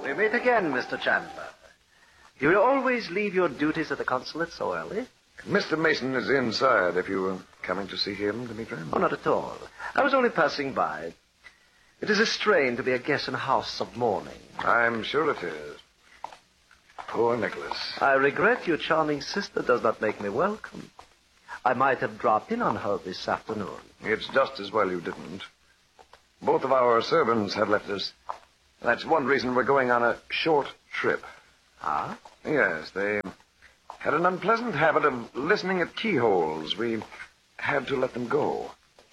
We meet again, Mr. Chandler. Do you always leave your duties at the consulate so early? Mr. Mason is inside if you were coming to see him, Dmitri. Oh, not at all. I was only passing by. It is a strain to be a guest in a house of mourning. I'm sure it is. Poor Nicholas. I regret your charming sister does not make me welcome. I might have dropped in on her this afternoon. It's just as well you didn't. Both of our servants have left us. That's one reason we're going on a short trip. Ah? Yes, they had an unpleasant habit of listening at keyholes. We had to let them go.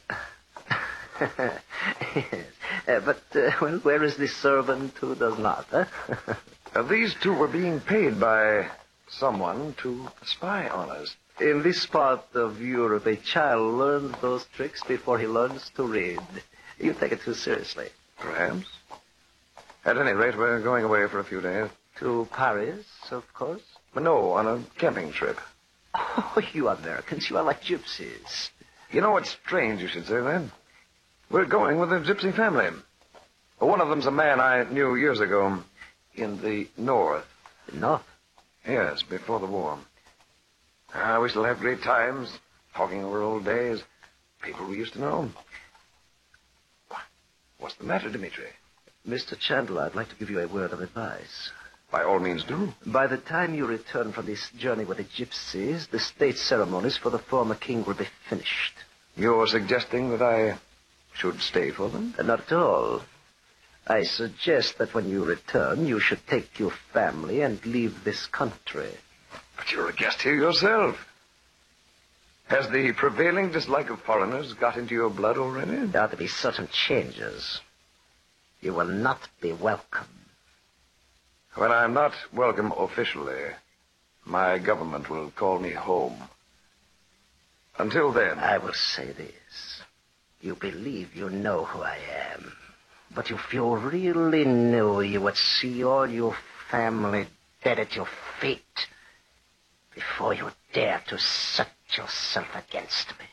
Yes. Well, where is the servant who does not, huh? These two were being paid by someone to spy on us. In this part of Europe, a child learns those tricks before he learns to read. You take it too seriously. Perhaps. At any rate, we're going away for a few days. To Paris, of course? No, on a camping trip. Oh, you Americans, you are like gypsies. You know, it's strange you should say that. We're going with a gypsy family. One of them's a man I knew years ago in the north. The north? Yes, before the war. We still have great times, talking over old days, people we used to know. What's the matter, Dmitri? Mr. Chandler, I'd like to give you a word of advice. By all means, do. By the time you return from this journey with the gypsies, the state ceremonies for the former king will be finished. You're suggesting that I should stay for them? Not at all. I suggest that when you return, you should take your family and leave this country. But you're a guest here yourself. Has the prevailing dislike of foreigners got into your blood already? There ought to be certain changes. You will not be welcome. When I'm not welcome officially, my government will call me home. Until then... I will say this. You believe you know who I am. But if you really knew, you would see all your family dead at your feet before you dare to set yourself against me.